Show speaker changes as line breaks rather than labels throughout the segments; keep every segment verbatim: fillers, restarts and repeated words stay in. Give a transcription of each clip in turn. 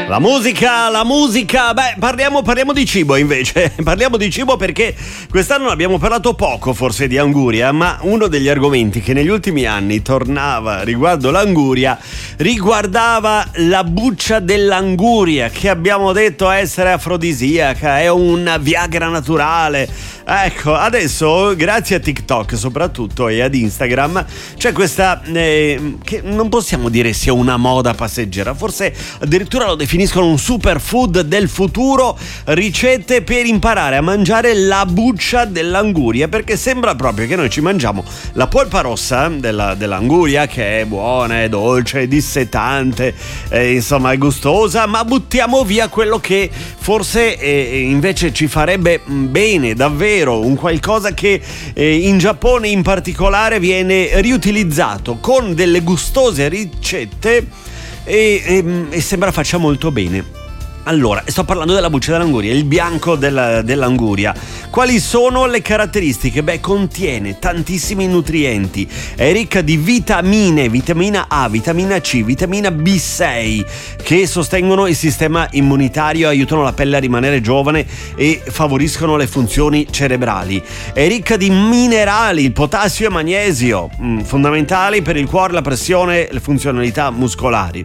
La musica, la musica, beh, parliamo, parliamo di cibo invece, parliamo di cibo perché quest'anno abbiamo parlato poco forse di anguria, ma uno degli argomenti che negli ultimi anni tornava riguardo l'anguria riguardava la buccia dell'anguria, che abbiamo detto essere afrodisiaca, è un Viagra naturale. Ecco, adesso grazie a TikTok soprattutto e ad Instagram c'è questa, eh, che non possiamo dire sia una moda passeggera, forse addirittura lo definiscono un superfood del futuro, ricette per imparare a mangiare la buccia dell'anguria, perché sembra proprio che noi ci mangiamo la polpa rossa della, dell'anguria, che è buona, è dolce, è dissetante, eh, insomma è gustosa, ma buttiamo via quello che forse eh, invece ci farebbe bene davvero, un qualcosa che eh, in Giappone in particolare viene riutilizzato con delle gustose ricette e, e, e sembra faccia molto bene. Allora, sto parlando della buccia dell'anguria, il bianco della, dell'anguria. Quali sono le caratteristiche? Beh, contiene tantissimi nutrienti, è ricca di vitamine, vitamina A, vitamina C, vitamina B sei, che sostengono il sistema immunitario, aiutano la pelle a rimanere giovane e favoriscono le funzioni cerebrali. È ricca di minerali, il potassio e magnesio, mh, fondamentali per il cuore, la pressione e le funzionalità muscolari.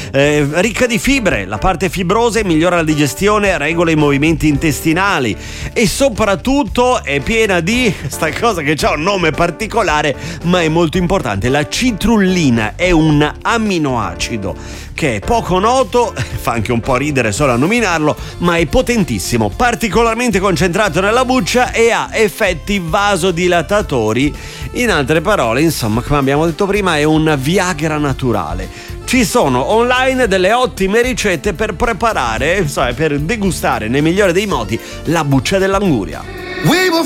È ricca di fibre, la parte fibrosa è migliora la digestione, regola i movimenti intestinali e soprattutto è piena di sta cosa che ha un nome particolare ma è molto importante, la citrullina. È un amminoacido che è poco noto, fa anche un po' ridere solo a nominarlo, ma è potentissimo, particolarmente concentrato nella buccia e ha effetti vasodilatatori. In altre parole, insomma, come abbiamo detto prima, è un Viagra naturale. Ci sono online delle ottime ricette per preparare, insomma, per degustare nel migliore dei modi la buccia dell'anguria.